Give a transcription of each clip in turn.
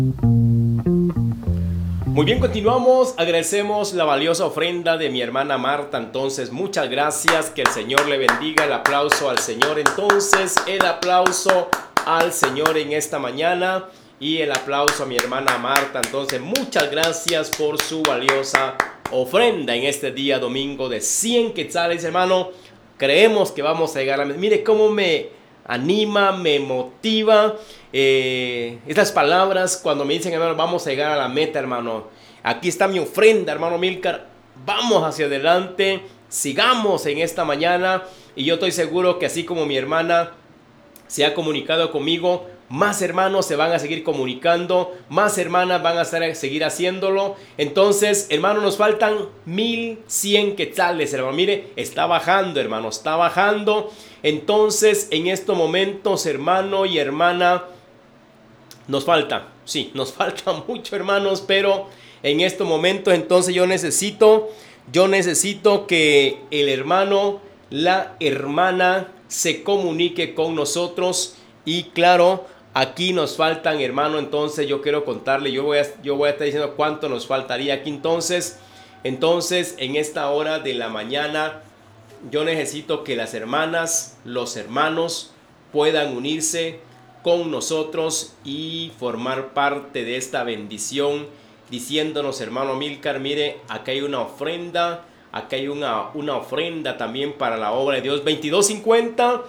Muy bien, continuamos. Agradecemos la valiosa ofrenda de mi hermana Marta. Entonces, muchas gracias. Que el Señor le bendiga. El aplauso al Señor. Entonces, el aplauso al Señor en esta mañana. Y el aplauso a mi hermana Marta. Entonces, muchas gracias por su valiosa ofrenda en este día domingo de 100 quetzales, hermano. Creemos que vamos a llegar a... Mire cómo me anima, me motiva estas palabras cuando me dicen, hermano, vamos a llegar a la meta, hermano. Aquí está mi ofrenda, hermano Milcar. Vamos hacia adelante, sigamos en esta mañana. Y yo estoy seguro que así como mi hermana se ha comunicado conmigo, más hermanos se van a seguir comunicando, más hermanas van a seguir haciéndolo. Entonces, hermano, nos faltan 1100 quetzales, hermano. Mire, está bajando, hermano, está bajando. Entonces, en estos momentos, hermano y hermana, nos falta, sí, nos falta mucho, hermanos, pero en estos momentos, entonces yo necesito que el hermano, la hermana se comunique con nosotros. Y claro, aquí nos faltan, hermano, entonces yo quiero contarle, yo voy a estar diciendo cuánto nos faltaría aquí. Entonces, en esta hora de la mañana, yo necesito que las hermanas, los hermanos puedan unirse con nosotros y formar parte de esta bendición, diciéndonos, hermano Milcar, mire, acá hay una ofrenda, acá hay una ofrenda también para la obra de Dios. 2250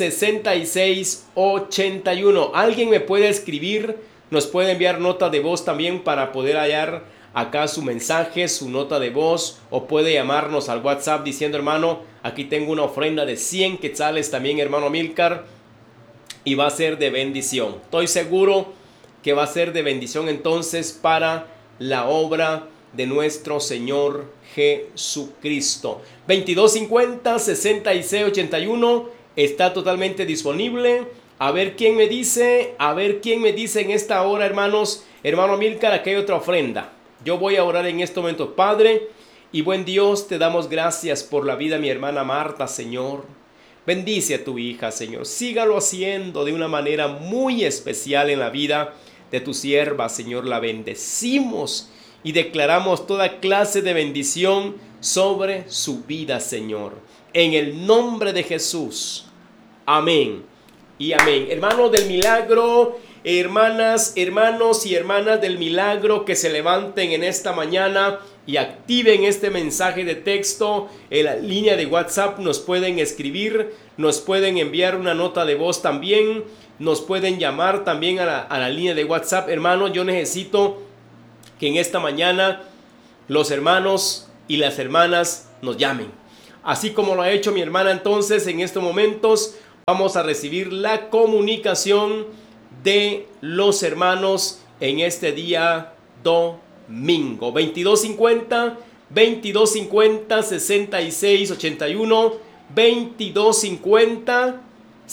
6681. Alguien me puede escribir, nos puede enviar nota de voz también para poder hallar acá su mensaje, su nota de voz, o puede llamarnos al WhatsApp diciendo, hermano, aquí tengo una ofrenda de 100 quetzales también, hermano Milcar, y va a ser de bendición. Estoy seguro que va a ser de bendición entonces para la obra de nuestro Señor Jesucristo. 2250 6681 está totalmente disponible. A ver quién me dice, en esta hora, hermanos. Hermano Milcar, aquí hay otra ofrenda. Yo voy a orar en este momento. Padre y buen Dios, te damos gracias por la vida de mi hermana Marta, Señor. Bendice a tu hija, Señor. Sígalo haciendo de una manera muy especial en la vida de tu sierva, Señor. La bendecimos y declaramos toda clase de bendición sobre su vida, Señor. En el nombre de Jesús. Amén y amén. Hermanos del milagro, hermanas, hermanos y hermanas del milagro, que se levanten en esta mañana y activen este mensaje de texto en la línea de WhatsApp. Nos pueden escribir, nos pueden enviar una nota de voz también, nos pueden llamar también a la línea de WhatsApp. Hermanos, yo necesito que en esta mañana los hermanos y las hermanas nos llamen, así como lo ha hecho mi hermana. Entonces, en estos momentos vamos a recibir la comunicación de los hermanos en este día domingo. 2250 6681, 2250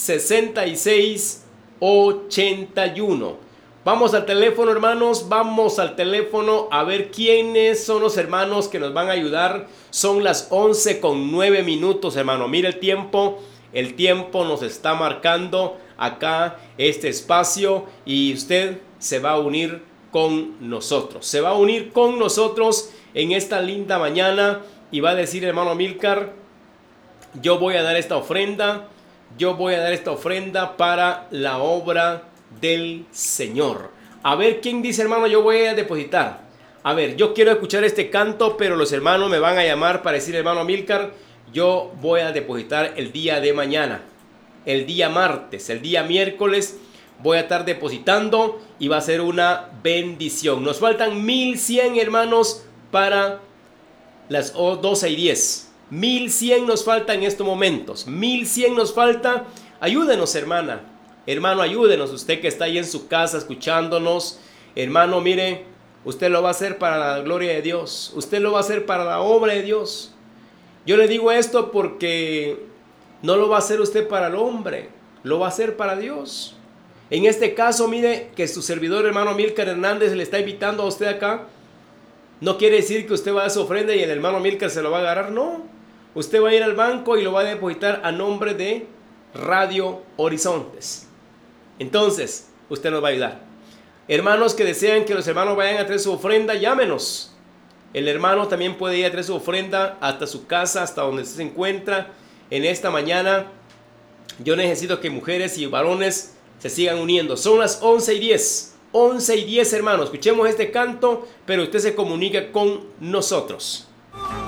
6681. Vamos al teléfono, hermanos, vamos al teléfono a ver quiénes son los hermanos que nos van a ayudar. Son las 11:09, hermano. Mira el tiempo nos está marcando acá este espacio, y usted se va a unir con nosotros. Se va a unir con nosotros en esta linda mañana y va a decir, hermano Milcar, yo voy a dar esta ofrenda, para la obra del Señor. A ver quién dice, hermano, yo voy a depositar. A ver, yo quiero escuchar este canto, pero los hermanos me van a llamar para decir, hermano Milcar, yo voy a depositar el día de mañana, el día martes, el día miércoles voy a estar depositando y va a ser una bendición. Nos faltan 1100, hermanos, para las 12:10. 1100 nos falta en estos momentos. 1100 nos falta. Ayúdenos, hermana. Hermano, ayúdenos. Usted que está ahí en su casa escuchándonos. Hermano, mire, usted lo va a hacer para la gloria de Dios. Usted lo va a hacer para la obra de Dios. Yo le digo esto porque no lo va a hacer usted para el hombre. Lo va a hacer para Dios. En este caso, mire, que su servidor, hermano Milcar Hernández, le está invitando a usted acá. No quiere decir que usted va a dar su ofrenda y el hermano Milcar se lo va a agarrar. No. Usted va a ir al banco y lo va a depositar a nombre de Radio Horizontes. Entonces, usted nos va a ayudar. Hermanos que desean que los hermanos vayan a traer su ofrenda, llámenos. El hermano también puede ir a traer su ofrenda hasta su casa, hasta donde se encuentra. En esta mañana yo necesito que mujeres y varones se sigan uniendo. Son las 11:10. 11:10, hermanos. Escuchemos este canto, pero usted se comunica con nosotros.